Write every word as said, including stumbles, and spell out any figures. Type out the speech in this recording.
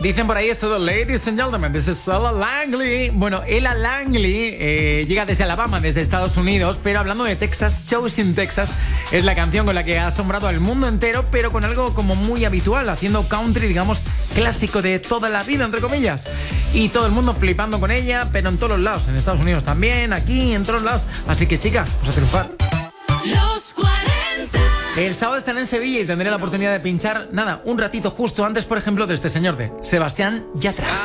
Dicen por ahí esto de Ladies and Gentlemen, this is Ella Langley. Bueno, Ella Langley eh, llega desde Alabama, desde Estados Unidos, pero hablando de Texas, Choosing Texas es la canción con la que ha asombrado al mundo entero, pero con algo como muy habitual, haciendo country, digamos, clásico de toda la vida, entre comillas. Y todo el mundo flipando con ella, pero en todos los lados, en Estados Unidos también, aquí, en todos lados. Así que, chica, pues a triunfar. Los cuarenta. El sábado estaré en Sevilla y tendré la oportunidad de pinchar, nada, un ratito justo antes, por ejemplo, de este señor de Sebastián Yatra.